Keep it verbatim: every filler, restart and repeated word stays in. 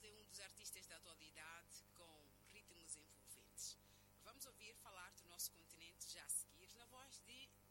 é um dos artistas da atualidade com ritmos envolventes. Vamos ouvir falar do nosso continente já a seguir na voz de